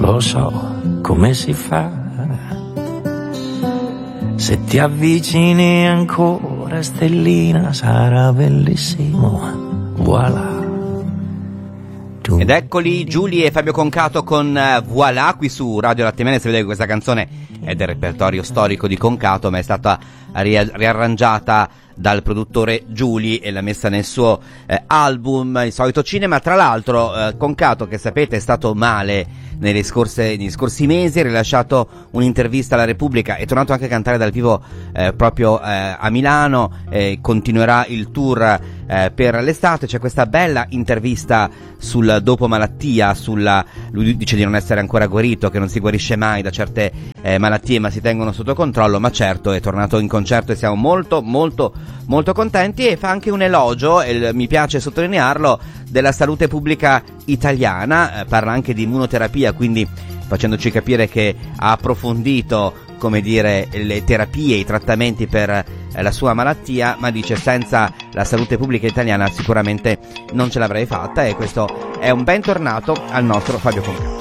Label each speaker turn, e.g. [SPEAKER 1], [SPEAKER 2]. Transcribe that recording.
[SPEAKER 1] lo so come si fa. Se ti avvicini ancora, stellina, sarà bellissimo. Voilà.
[SPEAKER 2] Ed eccoli Giulia e Fabio Concato con Voilà qui su Radio Latte Miele. Si vede che questa canzone è del repertorio storico di Concato, ma è stata riarrangiata dal produttore Giuli e l'ha messa nel suo album Il Solito Cinema. Tra l'altro Concato, che sapete è stato male negli scorsi mesi, ha rilasciato un'intervista alla Repubblica, è tornato anche a cantare dal vivo proprio a Milano, continuerà il tour per l'estate. C'è questa bella intervista sul dopo malattia, lui dice di non essere ancora guarito, che non si guarisce mai da certe malattie, ma si tengono sotto controllo, ma certo è tornato in concerto e siamo molto molto molto contenti, e fa anche un elogio, e mi piace sottolinearlo, della salute pubblica italiana. Parla anche di immunoterapia, quindi facendoci capire che ha approfondito, come dire, le terapie, i trattamenti per la sua malattia, ma dice senza la salute pubblica italiana sicuramente non ce l'avrei fatta, e questo è un bentornato al nostro Fabio Concato.